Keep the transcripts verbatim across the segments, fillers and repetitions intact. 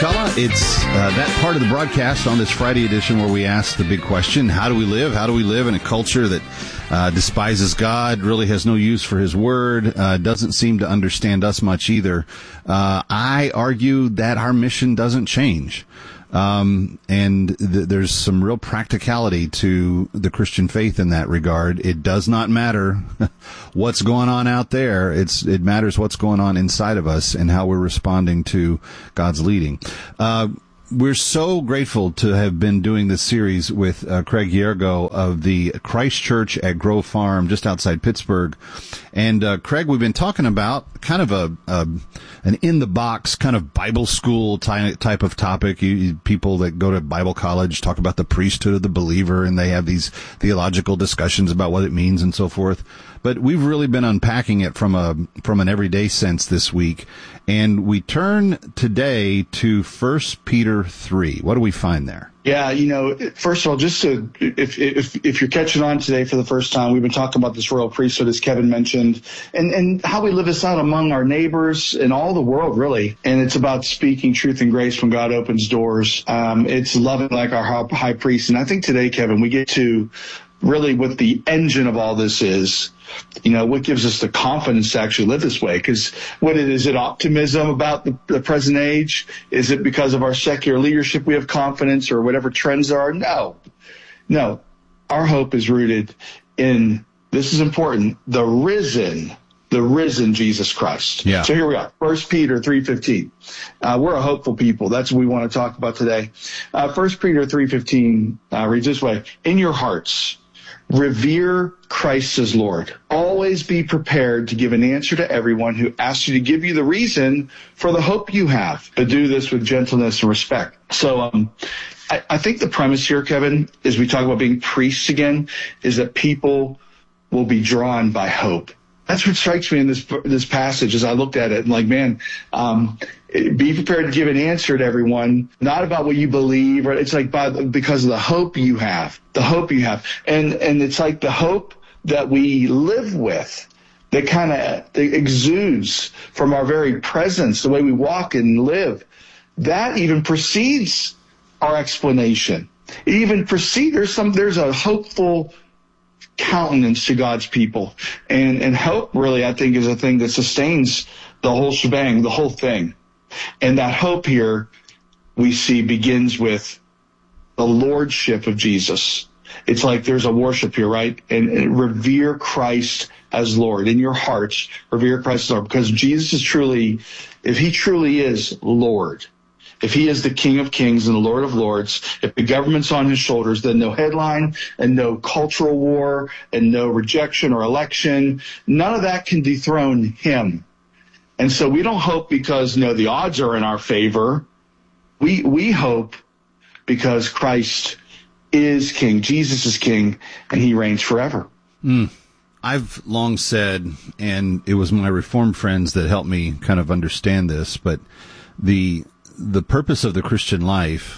fella. It's uh, that part of the broadcast on this Friday edition where we ask the big question, how do we live? How do we live in a culture that uh, despises God, really has no use for his word, uh, doesn't seem to understand us much either? Uh, I argue that our mission doesn't change. Um, and th- there's some real practicality to the Christian faith in that regard. It does not matter what's going on out there. It's, it matters what's going on inside of us and how we're responding to God's leading. Uh, We're so grateful to have been doing this series with uh, Craig Yergo of the Christ Church at Grove Farm, just outside Pittsburgh. And uh, Craig, we've been talking about kind of a, a an in-the-box kind of Bible school ty- type of topic. You, you, people that go to Bible college talk about the priesthood of the believer, and they have these theological discussions about what it means and so forth. But we've really been unpacking it from a from an everyday sense this week, and we turn today to First Peter three. What do we find there? Yeah, you know, first of all, just to, if if if you're catching on today for the first time, we've been talking about this royal priesthood, as Kevin mentioned, and and how we live this out among our neighbors and all the world, really. And it's about speaking truth and grace when God opens doors. Um, it's loving like our high priest. And I think today, Kevin, we get to really what the engine of all this is. You know, what gives us the confidence to actually live this way? Because what it is, it optimism about the, the present age? Is it because of our secular leadership we have confidence, or whatever trends are? No, no. Our hope is rooted in, this is important, the risen, the risen Jesus Christ. Yeah. So here we are, First Peter three fifteen. Uh, we're a hopeful people. That's what we want to talk about today. Uh, First Peter three fifteen uh, reads this way: in your hearts, revere Christ as Lord. Always be prepared to give an answer to everyone who asks you to give you the reason for the hope you have, but do this with gentleness and respect. So um, I, I think the premise here, Kevin, as we talk about being priests again, is that people will be drawn by hope. That's what strikes me in this this passage as I looked at it. And like, man, um, be prepared to give an answer to everyone, not about what you believe. Right? It's like by, because of the hope you have, the hope you have. And, and it's like the hope that we live with that kind of exudes from our very presence, the way we walk and live. That even precedes our explanation. It even precedes, there's some, there's a hopeful countenance to God's people. And, and hope really, I think, is a thing that sustains the whole shebang, the whole thing. And that hope here we see begins with the lordship of Jesus. It's like there's a worship here, right? And, and revere Christ as Lord. In your hearts, revere Christ as Lord. Because Jesus is truly, if he truly is Lord, if he is the King of Kings and the Lord of Lords, if the government's on his shoulders, then no headline and no cultural war and no rejection or election, none of that can dethrone him. And so we don't hope because, you know, the odds are in our favor. We we hope because Christ is King, Jesus is King, and he reigns forever. Mm. I've long said, and it was my Reformed friends that helped me kind of understand this, but the the purpose of the Christian life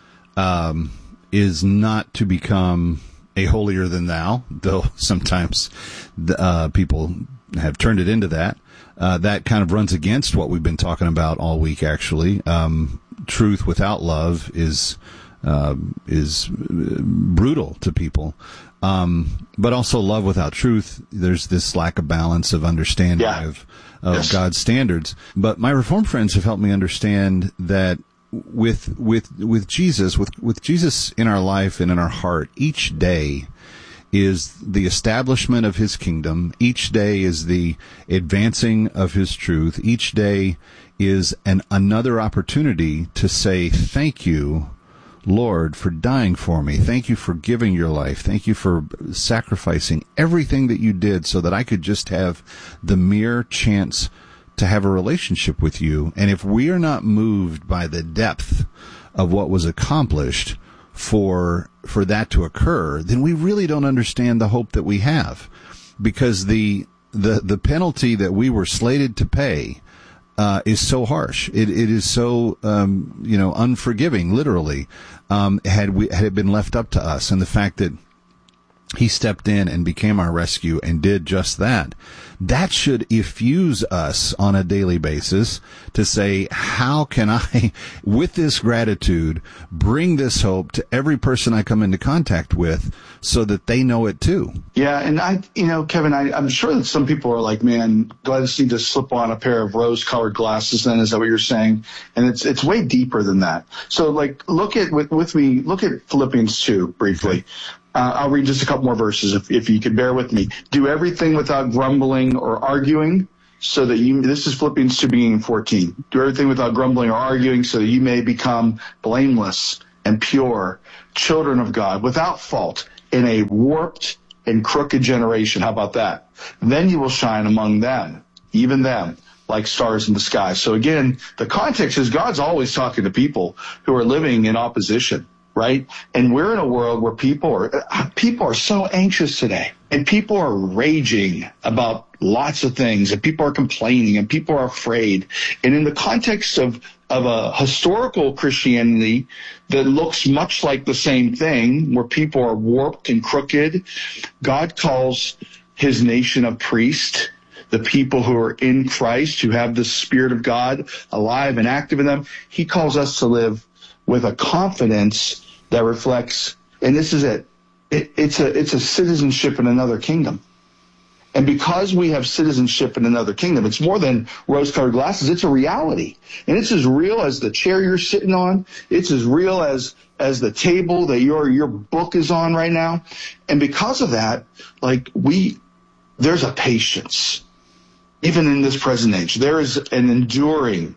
um, is not to become a holier than thou, though sometimes uh, people have turned it into that. Uh, that kind of runs against what we've been talking about all week, actually. Um, truth without love is uh, is brutal to people. Um, but also love without truth, there's this lack of balance of understanding yeah. of, of yes. God's standards. But my Reformed friends have helped me understand that with, with, with Jesus, with, with Jesus in our life and in our heart, each day is the establishment of his kingdom. Each day is the advancing of his truth. Each day is an, another opportunity to say, thank you, Lord, for dying for me. Thank you for giving your life. Thank you for sacrificing everything that you did so that I could just have the mere chance to have a relationship with you. And if we are not moved by the depth of what was accomplished for for that to occur, then we really don't understand the hope that we have. Because the the the penalty that we were slated to pay Uh, is so harsh. It, it is so, um, you know, unforgiving, literally, um, had we, had it been left up to us. And the fact that He stepped in and became our rescue and did just that. That should effuse us on a daily basis to say, how can I, with this gratitude, bring this hope to every person I come into contact with so that they know it too? Yeah, and I, you know, Kevin, I, I'm sure that some people are like, man, do I just need to slip on a pair of rose-colored glasses then? Is that what you're saying? And it's it's way deeper than that. So, like, look at, with, with me, look at Philippians two briefly. Uh, I'll read just a couple more verses if, if you could bear with me. Do everything without grumbling or arguing so that you, this is Philippians two beginning fourteen. Do everything without grumbling or arguing so that you may become blameless and pure, children of God, without fault in a warped and crooked generation. How about that? Then you will shine among them, even them, like stars in the sky. So again, the context is God's always talking to people who are living in opposition. Right? And we're in a world where people are, people are so anxious today, and people are raging about lots of things, and people are complaining, and people are afraid. And in the context of, of a historical Christianity that looks much like the same thing, where people are warped and crooked, God calls his nation of priests, the people who are in Christ, who have the Spirit of God alive and active in them. He calls us to live with a confidence that reflects, and this is it, it it's a it's a citizenship in another kingdom. And because we have citizenship in another kingdom, it's more than rose-colored glasses. It's a reality. And it's as real as the chair you're sitting on. It's as real as as the table that your your book is on right now. And because of that, like we, there's a patience, even in this present age. There is an enduring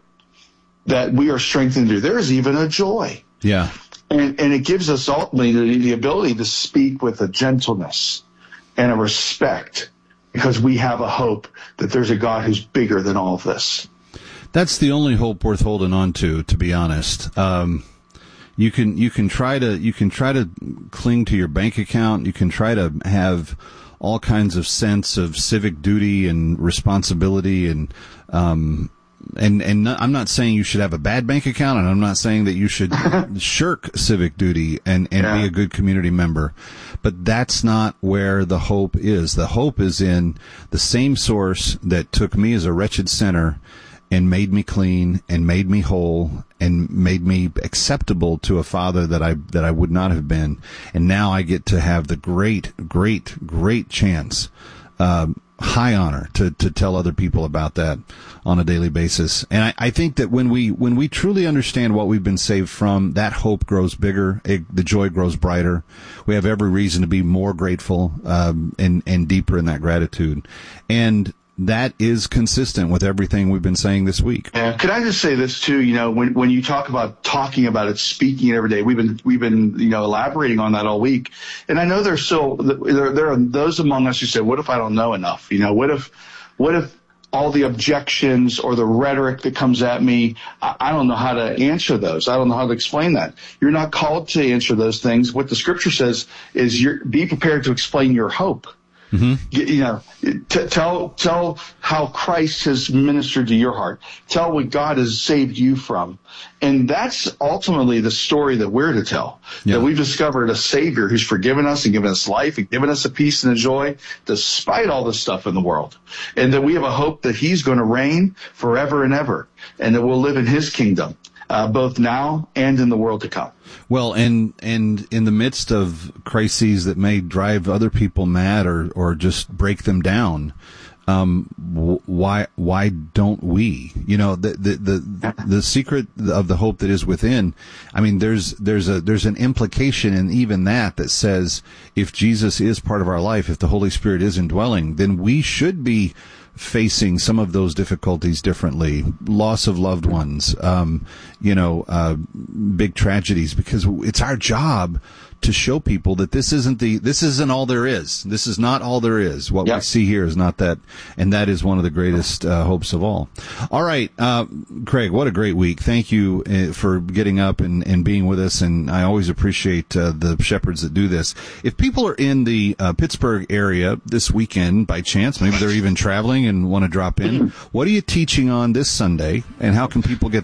that we are strengthened to do. There is even a joy. Yeah. And, and it gives us ultimately the, the ability to speak with a gentleness and a respect, because we have a hope that there's a God who's bigger than all of this. That's the only hope worth holding on to, to be honest. Um, you can you can try to you can try to cling to your bank account. You can try to have all kinds of sense of civic duty and responsibility, and um, And and no, I'm not saying you should have a bad bank account, and I'm not saying that you should shirk civic duty and, and yeah. be a good community member. But that's not where the hope is. The hope is in the same source that took me as a wretched sinner and made me clean and made me whole and made me acceptable to a father that I that I would not have been. And now I get to have the great, great, great chance, um, high honor to, to tell other people about that on a daily basis. And I, I think that when we, when we truly understand what we've been saved from, that hope grows bigger. It, the joy grows brighter. We have every reason to be more grateful, um, and, and deeper in that gratitude. And that is consistent with everything we've been saying this week. Yeah. Could I just say this too? You know, when, when you talk about talking about it, speaking it every day, we've been, we've been, you know, elaborating on that all week. And I know there's still, there, there are those among us who say, what if I don't know enough? You know, what if, what if all the objections or the rhetoric that comes at me, I, I don't know how to answer those. I don't know how to explain that. You're not called to answer those things. What the scripture says is you're, be prepared to explain your hope. Mm-hmm. You know, t- tell tell how Christ has ministered to your heart. Tell what God has saved you from. And that's ultimately the story that we're to tell. Yeah. That we've discovered a Savior who's forgiven us and given us life and given us a peace and a joy despite all the stuff in the world. And that we have a hope that he's going to reign forever and ever, and that we'll live in his kingdom, uh, both now and in the world to come. Well, and and in the midst of crises that may drive other people mad or, or just break them down, um, why why don't we? You know, the the the, the secret of the hope that is within. I mean, there's there's a there's an implication in even that that says if Jesus is part of our life, if the Holy Spirit is indwelling, then we should be facing some of those difficulties differently, loss of loved ones, um, you know, uh, big tragedies, because it's our job to show people that this isn't the, this isn't all there is. This is not all there is. What yep. we see here is not that, and that is one of the greatest uh, hopes of all. All right, uh, Craig, what a great week. Thank you uh, for getting up and, and being with us, and I always appreciate uh, the shepherds that do this. If people are in the uh, Pittsburgh area this weekend by chance, maybe they're even traveling and want to drop in, what are you teaching on this Sunday, and how can people get there?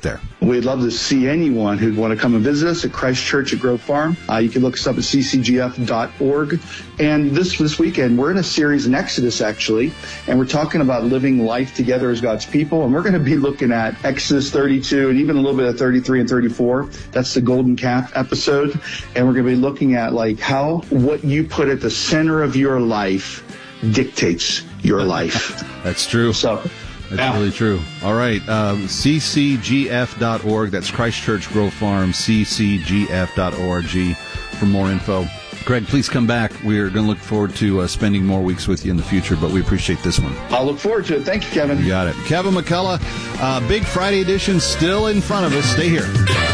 We'd love to see anyone who'd want to come and visit us at Christ Church at Grove Farm. Uh, you can look us up at c c g f dot org. And this this weekend, we're in a series in Exodus, actually, and we're talking about living life together as God's people. And we're going to be looking at Exodus thirty-two and even a little bit of thirty-three and thirty-four. That's the Golden Calf episode. And we're going to be looking at like how what you put at the center of your life dictates your life. That's true. So, That's yeah. really true. All right. Um, c c g f dot org. That's Christ Church Grove Farm, c c g f dot org for more info. Greg, please come back. We're going to look forward to uh, spending more weeks with you in the future, but we appreciate this one. I'll look forward to it. Thank you, Kevin. You got it. Kevin McCullough, uh, Big Friday edition still in front of us. Stay here.